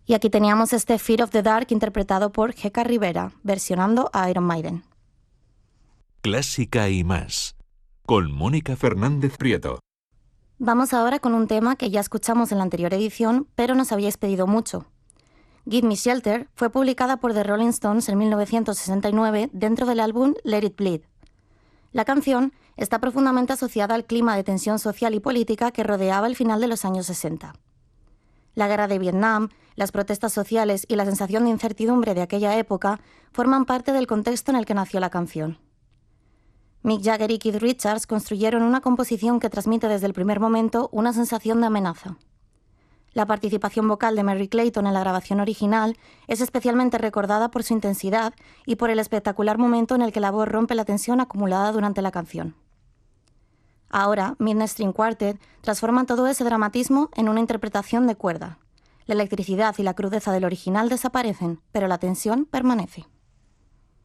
Y aquí teníamos este Fear of the Dark interpretado por Geka Rivera, versionando a Iron Maiden. Clásica y más, con Mónica Fernández Prieto. Vamos ahora con un tema que ya escuchamos en la anterior edición, pero nos habíais pedido mucho. Give Me Shelter fue publicada por The Rolling Stones en 1969 dentro del álbum Let It Bleed. La canción está profundamente asociada al clima de tensión social y política que rodeaba el final de los años 60. La guerra de Vietnam, las protestas sociales y la sensación de incertidumbre de aquella época forman parte del contexto en el que nació la canción. Mick Jagger y Keith Richards construyeron una composición que transmite desde el primer momento una sensación de amenaza. La participación vocal de Merry Clayton en la grabación original es especialmente recordada por su intensidad y por el espectacular momento en el que la voz rompe la tensión acumulada durante la canción. Ahora, Midnight String Quartet transforman todo ese dramatismo en una interpretación de cuerda. La electricidad y la crudeza del original desaparecen, pero la tensión permanece.